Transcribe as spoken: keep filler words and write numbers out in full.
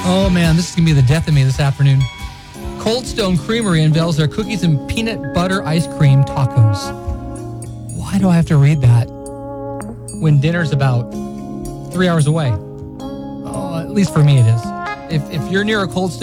Oh, man, this is going to be the death of me this afternoon. Cold Stone Creamery unveils their cookies and peanut butter ice cream tacos. Why do I have to read that when dinner's about three hours away? Oh, at least for me it is. If, if you're near a Cold Stone